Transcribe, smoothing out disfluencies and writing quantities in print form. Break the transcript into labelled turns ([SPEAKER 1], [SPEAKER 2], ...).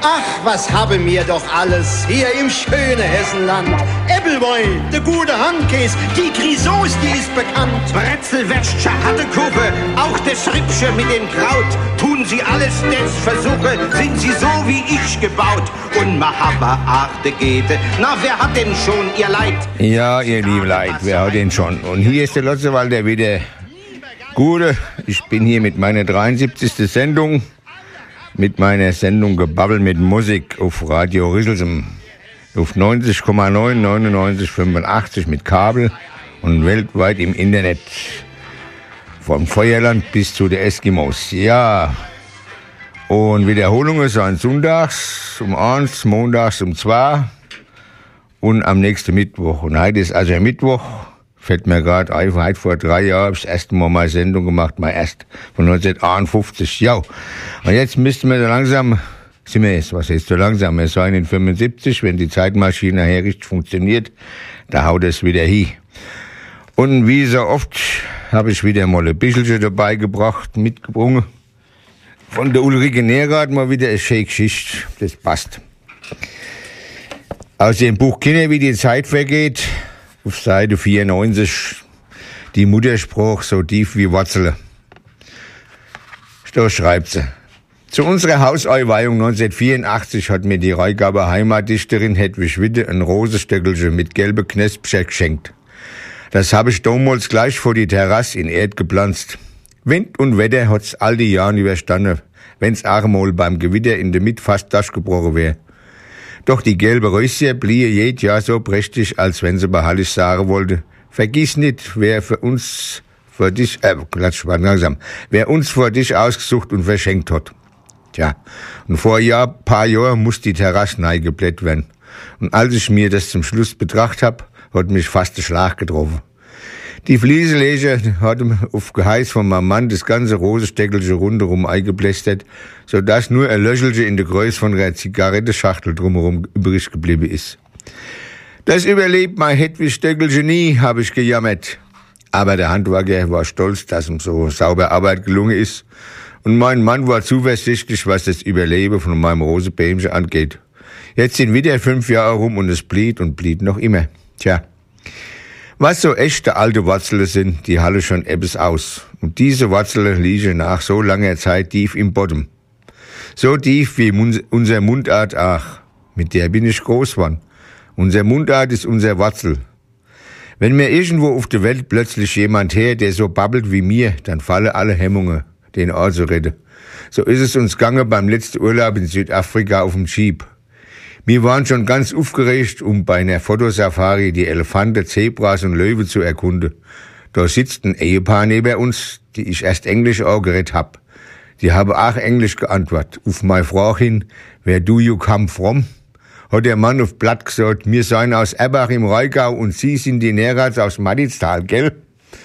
[SPEAKER 1] Ach, was haben wir doch alles hier im schönen Hessenland. Äppelwein, der gute Handkäse, die Grisauce, die ist bekannt.
[SPEAKER 2] Brezelwäsche, Hattekuche, auch das Rippsche mit dem Kraut. Tun Sie alles des Versuche, sind Sie so wie ich gebaut. Und ma habba achte Gete, na wer hat denn schon ihr Leid?
[SPEAKER 3] Ja, ihr lieben Leid, wer hat denn schon? Und hier ist der Lotzewalder wieder. Gute, ich bin hier mit meiner 73. Sendung. Mit meiner Sendung Gebabbel mit Musik auf Radio Rüsselsheim. Auf 90,9, 99,85 mit Kabel und weltweit im Internet. Vom Feuerland bis zu der Eskimos. Ja, und Wiederholungen sind sonntags um 1, montags um 2 und am nächsten Mittwoch. Und heute ist also Mittwoch. Fällt mir gerade ein, heute vor 3 Jahren habe ich das erste Mal meine Sendung gemacht, mal erst von 1951. Ja, und jetzt müssten wir so langsam, sind wir jetzt, was ist so langsam, wir seien in 75, wenn die Zeitmaschine nachher richtig funktioniert, da haut es wieder hin. Und wie so oft habe ich wieder mal ein bisschen dabei gebracht, mitgebracht. Von der Ulrike Neerath mal wieder eine schöne Geschichte, das passt. Aus dem Buch Kinder, wie die Zeit vergeht, auf Seite 94, die Muttersprache so tief wie Wurzeln. Da schreibt sie. Zu unserer Hauseinweihung 1984 hat mir die Rheingaber Heimatdichterin Hedwig Witte ein Rosenstöckelchen mit gelben Knäspchen geschenkt. Das habe ich damals gleich vor die Terrasse in Erd gepflanzt. Wind und Wetter hat's all die Jahre überstanden, wenn's auch mal beim Gewitter in der Mitte fast durchgebrochen wäre. Doch die gelbe Röschen blieben jedes Jahr so prächtig, als wenn sie behallig sagen wollte, vergiss nicht, wer uns vor dich ausgesucht und verschenkt hat. Tja, und vor ein paar Jahren muss die Terrasse neu geblätt werden. Und als ich mir das zum Schluss betrachtet hab, hat mich fast der Schlag getroffen. Die Fliesenleger hat auf Geheiß von meinem Mann das ganze Rosensteckelchen rundherum eingeblästert, sodass nur ein Löchelchen in der Größe von einer Zigarettenschachtel drumherum übrig geblieben ist. Das überlebt mein Hedwig-Stöckelchen nie, habe ich gejammert. Aber der Handwerker war stolz, dass ihm so sauber Arbeit gelungen ist. Und mein Mann war zuversichtlich, was das Überleben von meinem Rosenbäumchen angeht. Jetzt sind wieder 5 Jahre rum und es blieht und blieht noch immer. Tja. Was so echte alte Wurzeln sind, die hallen schon etwas aus. Und diese Wurzeln liegen nach so langer Zeit tief im Boden. So tief wie unser Mundart auch. Mit der bin ich groß geworden. Unser Mundart ist unser Wurzel. Wenn mir irgendwo auf der Welt plötzlich jemand her, der so babbelt wie mir, dann fallen alle Hemmungen, den Ort zu retten. So ist es uns gegangen beim letzten Urlaub in Südafrika auf dem Jeep. Wir waren schon ganz aufgeregt, um bei einer Fotosafari die Elefanten, Zebras und Löwen zu erkunden. Da sitzt ein Ehepaar neben uns, die ich erst Englisch auch geredet hab. Die haben auch Englisch geantwortet. Auf meine Frage hin, where do you come from? Hat der Mann auf Blatt gesagt, wir seien aus Erbach im Rheingau und Sie sind die Neeraths aus Mattitztal, gell?